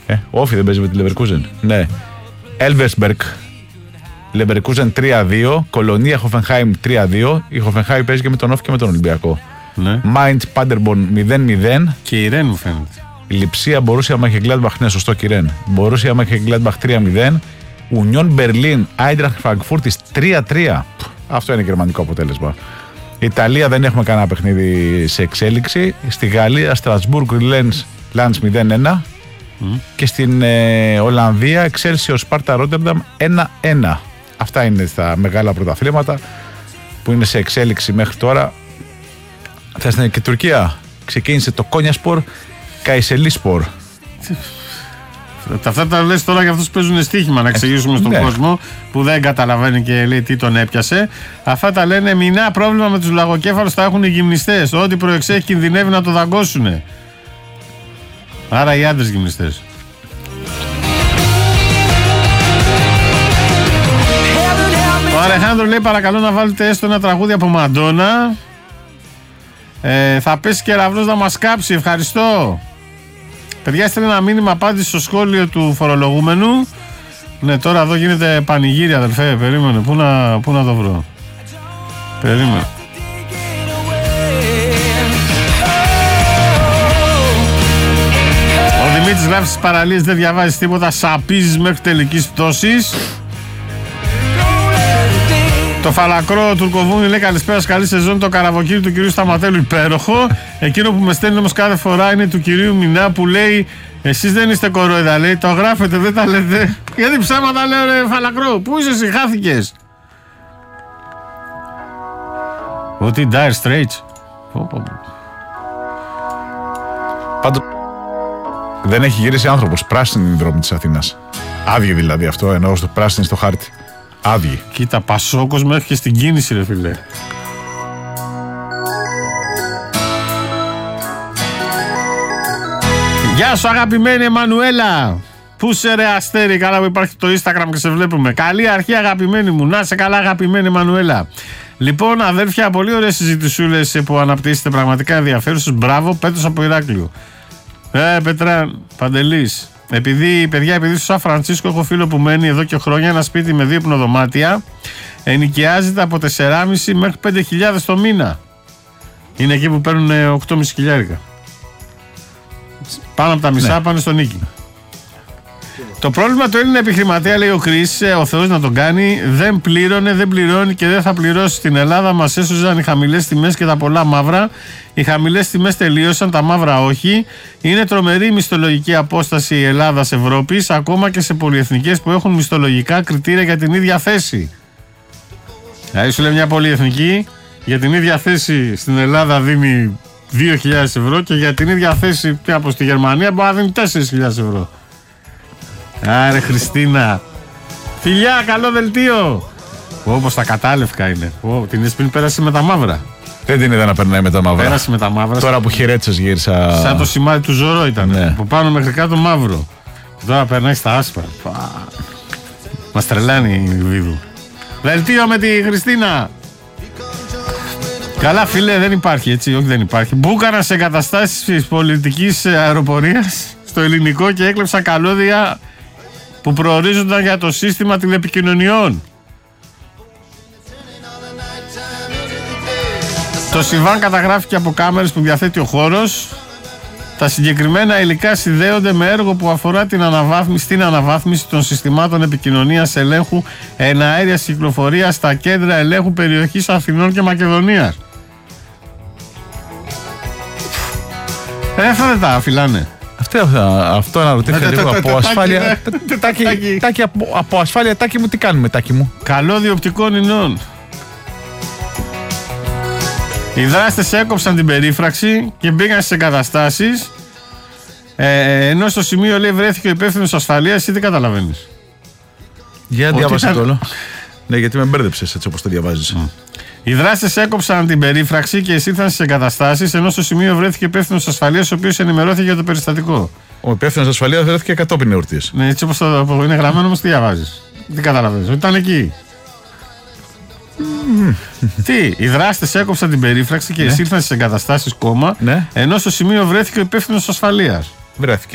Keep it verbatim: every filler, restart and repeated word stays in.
Ε, όφι δεν παίζει με τη Leverkusen. Ναι. Elversberg. Leverkusen τρία δύο. Κολονία Hoffenheim τρία δύο. Η Hoffenheim παίζει και με τον Όφι και με τον Ολυμπιακό. Ναι. Mainz Paderborn μηδέν μηδέν. Και η Ρεν μου φαίνεται. Η Λειψία Borussia Mönchengladbach, ναι, σωστό Κιρέν. Borussia Mönchengladbach τρία μηδέν. Union Berlin Eintracht Frankfurt τρία τρία. Αυτό είναι γερμανικό αποτέλεσμα. Η Ιταλία δεν έχουμε κανένα παιχνίδι σε εξέλιξη. Στη Γαλλία Strasbourg Lens μηδέν ένα. Mm. Και στην ε, Ολλανδία Excelsior Sparta Rotterdam ένα ένα. Αυτά είναι τα μεγάλα πρωταθλήματα που είναι σε εξέλιξη μέχρι τώρα. Θα στην και Τουρκία ξεκίνησε το Konyaspor Kayserispor. Αυτά τα λες τώρα για αυτούς που παίζουν στοίχημα, να εξηγήσουμε στον ναι. κόσμο που δεν καταλαβαίνει και λέει τι τον έπιασε. Αυτά τα λένε μηνά πρόβλημα με τους λαγοκέφαλους θα έχουν οι γυμνιστές. Ό,τι προεξέχει κινδυνεύει να το δαγκώσουνε. Άρα οι άντρες γυμνιστές. Ο Αλεχάνδρο λέει παρακαλώ να βάλετε έστω ένα τραγούδι από Μαντόνα. ε, Θα πέσει κεραυνός να μας κάψει. Ευχαριστώ. Παιδιά, έστειλε ένα μήνυμα απάντηση στο σχόλιο του φορολογούμενου. Ναι, τώρα εδώ γίνεται πανηγύρι, αδελφέ. Περίμενε, πού να, πού να το βρω. Περίμενε. Ο Δημήτρης γράφει στις παραλίες, δεν διαβάζεις τίποτα. Σαπίζεις μέχρι τελικής πτώσης. Το φαλακρό τουρκοβούνι λέει καλησπέρα, καλή σεζόν. Το καραβοκύρι του κυρίου Σταματέλου υπέροχο. Εκείνο που με στέλνει όμως κάθε φορά είναι του κυρίου Μινά που λέει εσείς δεν είστε κορόιδα, λέει. Το γράφετε, δεν τα λέτε. Γιατί ψέματα λέω ρε φαλακρό. Πού είσαι εσύ, χάθηκες. Ότι Dire Straits. Πάντως δεν έχει γυρίσει άνθρωπος. Πράσινη η δρόμη της Αθήνας. Άδειοι δηλαδή αυτό, ενώ στο πράσινη στο χάρτη. Άδειοι. Κοίτα, πασόκος μέχρι και στην κίνηση, ρε φίλε. Γεια σου αγαπημένη Εμμανουέλα. Πού σε ρε αστέρι, καλά που υπάρχει το Instagram και σε βλέπουμε. Καλή αρχή αγαπημένη μου, να σε καλά αγαπημένη Εμμανουέλα. Λοιπόν αδέρφια, πολύ ωραίες συζητησούλες που αναπτύσσετε, πραγματικά ενδιαφέρουσες. Μπράβο, Πέτρος από Ηράκλειο. Ε, Πέτρα, Παντελής. Επειδή, παιδιά, επειδή στο Σαν Φρανσίσκο έχω φίλο που μένει εδώ και χρόνια, ένα σπίτι με δύο υπνοδωμάτια, ενοικιάζεται από τεσσεράμισι μέχρι πέντε χιλιάδες το μήνα. Είναι εκεί που παίρνουν οκτώ κόμμα πέντε χιλιάρικα. Πάνω από τα μισά ναι. Πάνε στο νίκη. Το πρόβλημα του Έλληνα επιχειρηματία, λέει ο Κρίς, ο Θεός να τον κάνει, δεν πλήρωνε, δεν πληρώνει και δεν θα πληρώσει. Στην Ελλάδα μας έσωζαν οι χαμηλές τιμές και τα πολλά μαύρα. Οι χαμηλές τιμές τελείωσαν, τα μαύρα όχι. Είναι τρομερή η μισθολογική απόσταση Ελλάδας-Ευρώπης, ακόμα και σε πολυεθνικές που έχουν μισθολογικά κριτήρια για την ίδια θέση. Δηλαδή σου λέει μια πολυεθνική για την ίδια θέση στην Ελλάδα δίνει δύο χιλιάδες ευρώ και για την ίδια θέση από στη Γερμανία μπορεί να δίνει τέσσερις χιλιάδες ευρώ. Άρε Χριστίνα. Φιλιά, καλό δελτίο. Όπως τα κατάλευκα είναι. Ω, την Εσπίν πέρασε με τα μαύρα. Δεν την είδα να περνάει με τα μαύρα. Πέρασε με τα μαύρα. Τώρα που χαιρέτησες γύρισα. Σαν το σημάδι του Ζωρό ήταν. Ναι. Από πάνω μέχρι κάτω μαύρο. Τώρα περνάει στα άσπρα. Μας τρελάνει η Βίδου. Δελτίο με τη Χριστίνα. Καλά φίλε, δεν υπάρχει έτσι. Όχι, δεν υπάρχει. Μπούκανα σε εγκαταστάσεις της πολιτικής αεροπορίας στο ελληνικό και έκλεψαν καλώδια που προορίζονταν για το σύστημα τηλεπικοινωνιών. Το συμβάν καταγράφηκε από κάμερες που διαθέτει ο χώρος. Τα συγκεκριμένα υλικά συνδέονται με έργο που αφορά την αναβάθμιση, στην αναβάθμιση των συστημάτων επικοινωνίας ελέγχου εναέριας κυκλοφορίας στα κέντρα ελέγχου περιοχής Αθηνών και Μακεδονίας. Ε, αυτά δεν τα φυλάνε. Αυτό, αυτό αναρωτήθηκα λίγο από ασφάλεια. Τάκι από ασφάλεια, Τάκι μου, τι κάνουμε, Τάκι μου. Καλώδιο οπτικών ινών. Οι δράστες έκοψαν την περίφραξη και μπήκαν στις εγκαταστάσεις. Ε, ενώ στο σημείο λέει βρέθηκε ο υπεύθυνος ασφαλείας, εσύ τι καταλαβαίνεις. Για διάβασε το όλο. Ναι, γιατί με μπέρδεψες έτσι όπως το διαβάζεις. Mm. Οι δράστες έκοψαν την περίφραξη και εισήλθαν στις εγκαταστάσεις, ενώ στο σημείο βρέθηκε ο υπεύθυνος ασφαλείας, ο οποίος ενημερώθηκε για το περιστατικό. Ο υπεύθυνος ασφαλείας βρέθηκε κατόπιν εορτής. Ναι, έτσι όπως το είναι γραμμένο, όμως τι διαβάζεις. Τι καταλαβαίνεις, ότι ήταν εκεί. Mm. Τι, οι δράστες έκοψαν την περίφραξη και εισήλθαν στις εγκαταστάσεις κόμμα, ναι. Ενώ στο σημείο βρέθηκε ο υπεύθυνος ασφαλείας. Βρέθηκε.